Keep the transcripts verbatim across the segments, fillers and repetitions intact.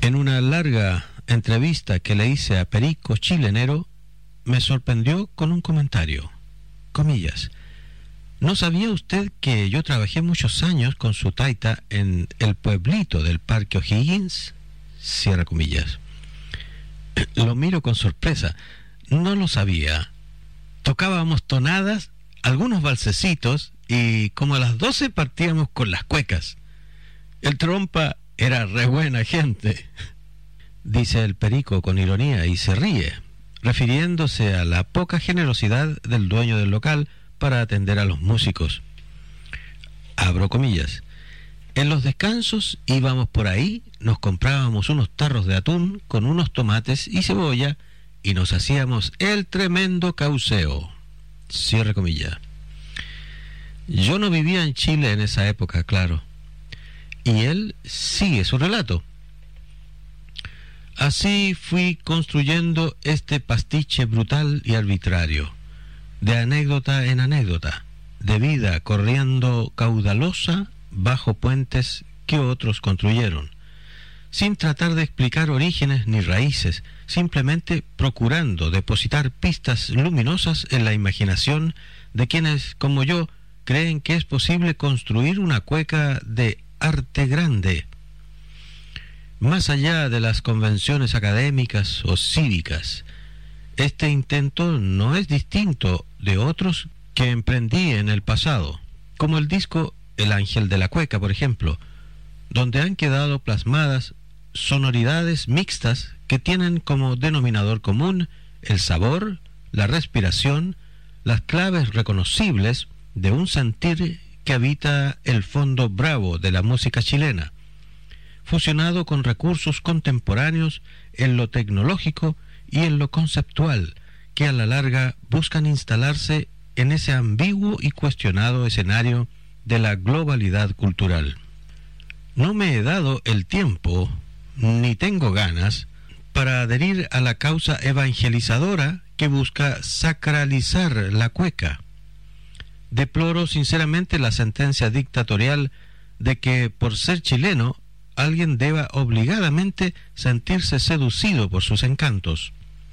En una larga entrevista que le hice a Perico Chilenero, me sorprendió con un comentario. Comillas. ¿No sabía usted que yo trabajé muchos años con su taita en el pueblito del Parque O'Higgins? Cierra comillas. Lo miro con sorpresa. No lo sabía. Tocábamos tonadas, algunos valsecitos y como a las doce partíamos con las cuecas. El trompa era re buena gente, dice el Perico con ironía y se ríe, refiriéndose a la poca generosidad del dueño del local para atender a los músicos. Abro comillas. En los descansos íbamos por ahí, nos comprábamos unos tarros de atún con unos tomates y cebolla y nos hacíamos el tremendo cauceo. Cierre comillas. Yo no vivía en Chile en esa época, claro. Y él sigue su relato. Así fui construyendo este pastiche brutal y arbitrario, de anécdota en anécdota, de vida corriendo caudalosa bajo puentes que otros construyeron, sin tratar de explicar orígenes ni raíces, simplemente procurando depositar pistas luminosas en la imaginación de quienes, como yo, creen que es posible construir una cueca de arte grande, más allá de las convenciones académicas o cívicas. Este intento no es distinto de otros que emprendí en el pasado, como el disco El Ángel de la Cueca, por ejemplo, donde han quedado plasmadas sonoridades mixtas que tienen como denominador común el sabor, la respiración, las claves reconocibles de un sentir que habita el fondo bravo de la música chilena, fusionado con recursos contemporáneos en lo tecnológico y en lo conceptual, que a la larga buscan instalarse en ese ambiguo y cuestionado escenario de la globalidad cultural. No me he dado el tiempo, ni tengo ganas, para adherir a la causa evangelizadora que busca sacralizar la cueca. Deploro sinceramente la sentencia dictatorial de que, por ser chileno, alguien deba obligadamente sentirse seducido por sus encantos.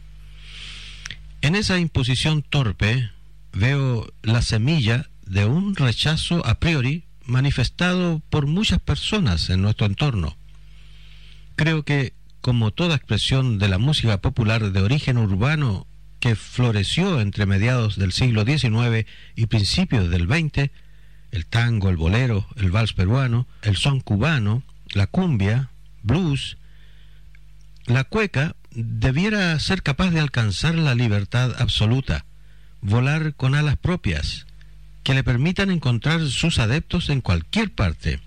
En esa imposición torpe veo la semilla de un rechazo a priori manifestado por muchas personas en nuestro entorno. Creo que, como toda expresión de la música popular de origen urbano que floreció entre mediados del siglo diecinueve y principios del veinte, el tango, el bolero, el vals peruano, el son cubano, la cumbia, blues, la cueca debiera ser capaz de alcanzar la libertad absoluta, volar con alas propias, que le permitan encontrar sus adeptos en cualquier parte.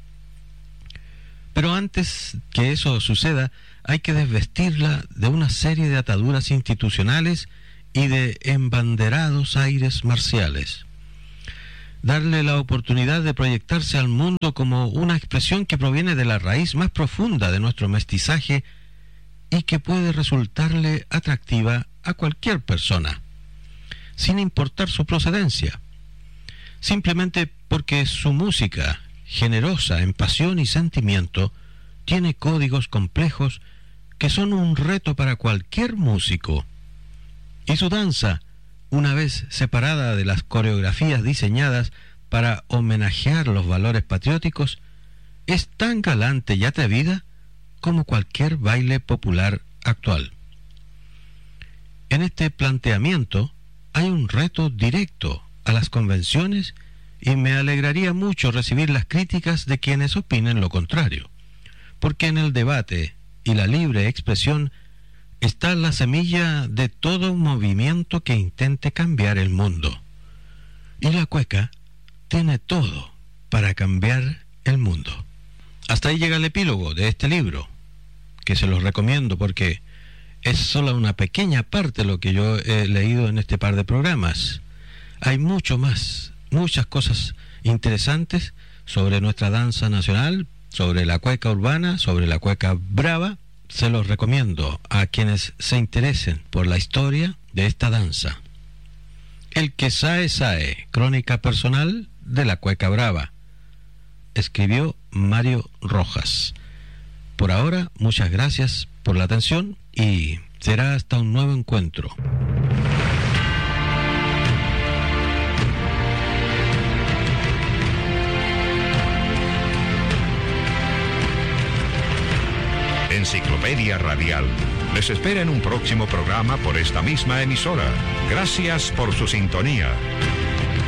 Pero antes que eso suceda, hay que desvestirla de una serie de ataduras institucionales y de embanderados aires marciales. Darle la oportunidad de proyectarse al mundo como una expresión que proviene de la raíz más profunda de nuestro mestizaje y que puede resultarle atractiva a cualquier persona, sin importar su procedencia, simplemente porque su música, generosa en pasión y sentimiento, tiene códigos complejos que son un reto para cualquier músico. Y su danza, una vez separada de las coreografías diseñadas para homenajear los valores patrióticos, es tan galante y atrevida como cualquier baile popular actual. En este planteamiento hay un reto directo a las convenciones y me alegraría mucho recibir las críticas de quienes opinen lo contrario, porque en el debate y la libre expresión está la semilla de todo movimiento que intente cambiar el mundo. Y la cueca tiene todo para cambiar el mundo. Hasta ahí llega el epílogo de este libro, que se los recomiendo porque es solo una pequeña parte de lo que yo he leído en este par de programas. Hay mucho más, muchas cosas interesantes sobre nuestra danza nacional, sobre la cueca urbana, sobre la cueca brava. Se los recomiendo a quienes se interesen por la historia de esta danza. El que sae, sae, crónica personal de la cueca brava. Escribió Mario Rojas. Por ahora, muchas gracias por la atención y será hasta un nuevo encuentro. Enciclopedia Radial les espera en un próximo programa por esta misma emisora. Gracias por su sintonía.